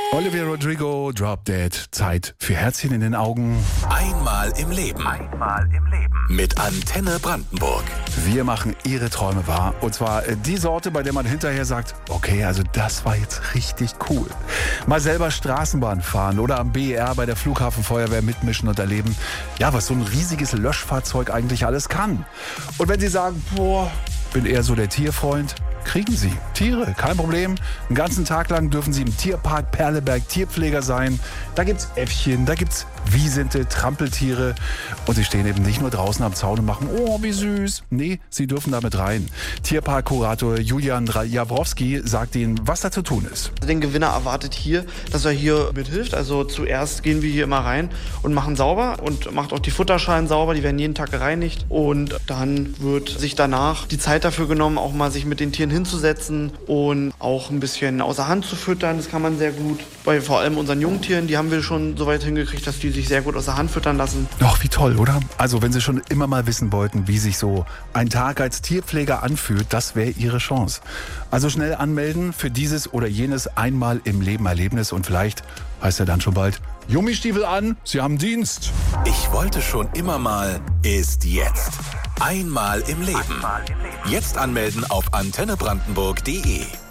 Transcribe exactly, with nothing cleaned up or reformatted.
Olivia Rodrigo, Drop Dead. Zeit für Herzchen in den Augen. Einmal im Leben. Einmal im Leben. Mit Antenne Brandenburg. Wir machen Ihre Träume wahr. Und zwar die Sorte, bei der man hinterher sagt, okay, also das war jetzt richtig cool. Mal selber Straßenbahn fahren oder am B E R bei der Flughafenfeuerwehr mitmischen und erleben, ja, was so ein riesiges Löschfahrzeug eigentlich alles kann. Und wenn Sie sagen, boah, bin eher so der Tierfreund, kriegen Sie Tiere, kein Problem. Den ganzen Tag lang dürfen Sie im Tierpark Perleberg Tierpfleger sein. Da gibt's Äffchen, da gibt's Wiesente, Trampeltiere. Und Sie stehen eben nicht nur draußen am Zaun und machen, oh, wie süß. Nee, Sie dürfen da mit rein. Tierparkkurator Julian Jaworski sagt Ihnen, was da zu tun ist. Den Gewinner erwartet hier, dass er hier mithilft. Also zuerst gehen wir hier immer rein und machen sauber und macht auch die Futterschalen sauber. Die werden jeden Tag gereinigt. Und dann wird sich danach die Zeit dafür genommen, auch mal sich mit den Tieren hinzusetzen und auch ein bisschen außer Hand zu füttern. Das kann man sehr gut. Bei vor allem unseren Jungtieren, die haben wir schon so weit hingekriegt, dass die sich sehr gut außer Hand füttern lassen. Ach, wie toll, oder? Also wenn Sie schon immer mal wissen wollten, wie sich so ein Tag als Tierpfleger anfühlt, das wäre Ihre Chance. Also schnell anmelden für dieses oder jenes einmal im Leben Erlebnis und vielleicht heißt er dann schon bald, Gummistiefel an, Sie haben Dienst. Ich wollte schon immer mal, ist jetzt. Einmal im Leben. Jetzt anmelden auf antenne brandenburg punkt de.